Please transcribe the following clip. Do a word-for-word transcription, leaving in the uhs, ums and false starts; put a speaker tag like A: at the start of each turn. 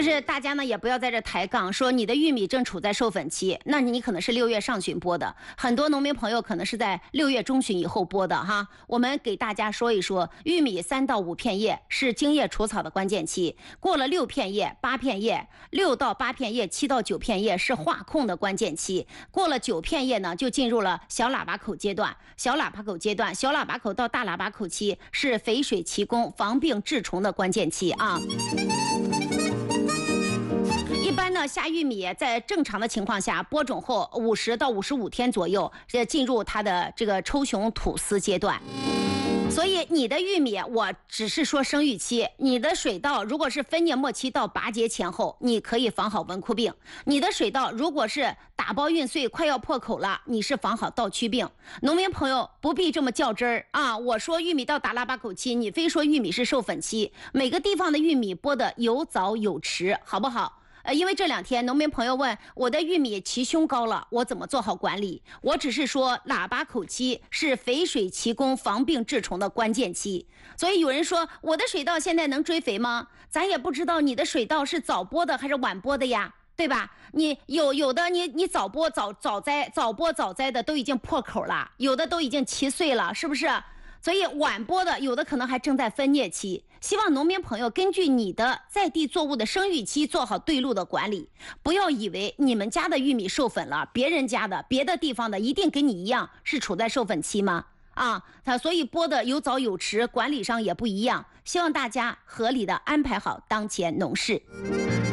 A: 就是大家呢也不要在这抬杠，说你的玉米正处在授粉期，那你可能是六月上旬播的，很多农民朋友可能是在六月中旬以后播的哈。我们给大家说一说，玉米三到五片叶是茎叶除草的关键期，过了六片叶、八片叶，六到八片叶、七到九片叶是化控的关键期，过了九片叶呢，就进入了小喇叭口阶段。小喇叭口阶段，小喇叭口到大喇叭口期是肥水齐攻、防病治虫的关键期啊。一般呢，下玉米在正常的情况下，播种后五十到五十五天左右，这进入它的这个抽雄吐丝阶段。所以你的玉米，我只是说生育期，你的水稻如果是分蘖末期到拔节前后，你可以防好蚊枯病；你的水稻如果是打包运穗快要破口了，你是防好稻蛆病。农民朋友不必这么较真儿啊！我说玉米到打喇叭口期，你非说玉米是授粉期，每个地方的玉米播的有早有迟，好不好？呃，因为这两天农民朋友问我的玉米齐胸高了，我怎么做好管理？我只是说喇叭口期是肥水齐攻、防病治虫的关键期。所以有人说我的水稻现在能追肥吗？咱也不知道你的水稻是早播的还是晚播的呀，对吧？你有有的你你早播早早栽早播早栽的都已经破口了，有的都已经齐穗了，是不是？所以晚播的有的可能还正在分蘖期，希望农民朋友根据你的在地作物的生育期做好对路的管理，不要以为你们家的玉米授粉了，别人家的别的地方的一定跟你一样是处在授粉期吗？啊，它所以播的有早有迟，管理上也不一样，希望大家合理的安排好当前农事。